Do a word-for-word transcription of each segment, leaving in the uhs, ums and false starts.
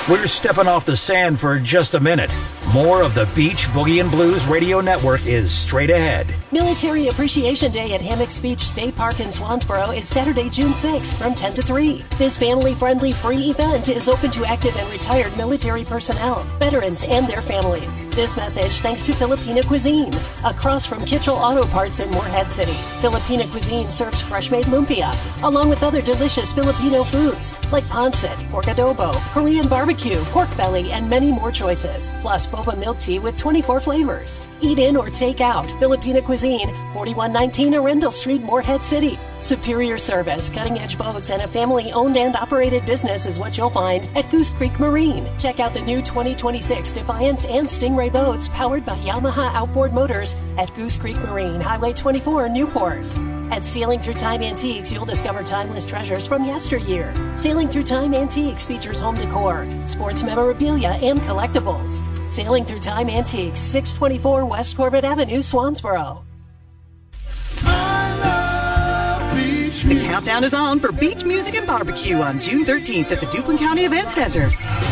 We're stepping off the sand for just a minute. More of the Beach Boogie and Blues Radio Network is straight ahead. Military Appreciation Day at Hammocks Beach State Park in Swansboro is Saturday, June sixth from ten to three. This family-friendly free event is open to active and retired military personnel, veterans, and their families. This message thanks to Filipina Cuisine, across from Kitchell Auto Parts in Morehead City. Filipina Cuisine serves fresh-made lumpia, along with other delicious Filipino foods like pancit, pork adobo, Korean barbecue, pork belly, and many more choices, plus boba milk tea with twenty-four flavors. Eat in or take out. Filipina Cuisine, forty-one nineteen Arundel Street, Morehead City. Superior service, cutting-edge boats, and a family-owned and operated business is what you'll find at Goose Creek Marine. Check out the new twenty twenty-six Defiance and Stingray boats powered by Yamaha Outboard Motors at Goose Creek Marine, Highway twenty-four, Newport. At Sailing Through Time Antiques, you'll discover timeless treasures from yesteryear. Sailing Through Time Antiques features home decor, sports memorabilia, and collectibles. Sailing Through Time Antiques, six twenty-four West Corbett Avenue, Swansboro. The countdown is on for Beach Music and Barbecue on June thirteenth at the Duplin County Event Center.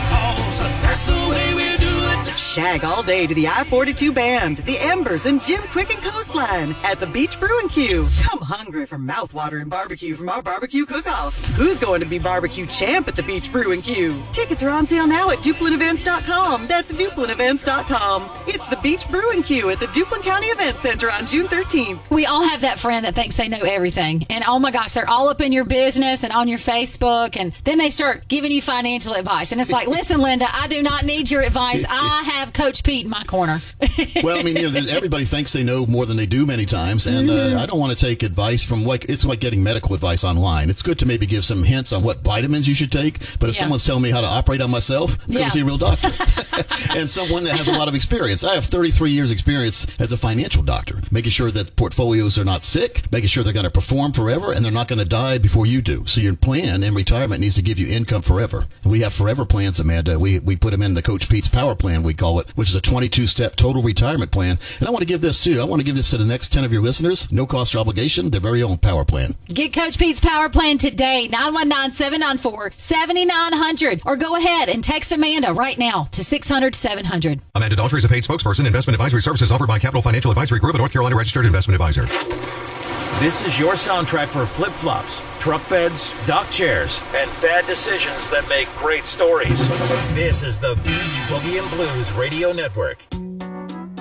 Shag all day to the I forty-two Band, the Embers, and Jim Quick and Coastline at the Beach Brew and Q. Come hungry for mouthwatering barbecue from our barbecue cook-off. Who's going to be barbecue champ at the Beach Brew and Q? Tickets are on sale now at duplin events dot com. That's duplin events dot com. It's the Beach Brew and Q at the Duplin County Event Center on June thirteenth. We all have that friend that thinks they know everything. And oh my gosh, they're all up in your business and on your Facebook. And then they start giving you financial advice. And it's like, listen, Linda, I do not need your advice. I have Coach Pete in my corner. Well, I mean, you know, everybody thinks they know more than they do many times, and uh, I don't want to take advice from, like, it's like getting medical advice online. It's good to maybe give some hints on what vitamins you should take, but if yeah. someone's telling me how to operate on myself, I'm going to see a real doctor. And someone that has a lot of experience. I have thirty-three years experience as a financial doctor, making sure that portfolios are not sick, making sure they're going to perform forever, and they're not going to die before you do. So your plan in retirement needs to give you income forever. And we have forever plans, Amanda. We, we put them in the Coach Pete's Power Plan, we call it, which is a twenty-two step total retirement plan. And I want to give this too. I want to give this to the next ten of your listeners. No cost or obligation. Their very own power plan. Get Coach Pete's Power Plan today. nine one nine, seven nine four, seven nine zero zero. Or go ahead and text Amanda right now to six hundred, seven hundred. Amanda Daughtry is a paid spokesperson. Investment advisory services offered by Capital Financial Advisory Group, a North Carolina registered investment advisor. This is your soundtrack for flip-flops, truck beds, dock chairs, and bad decisions that make great stories. This is the Beach Boogie and Blues Radio Network.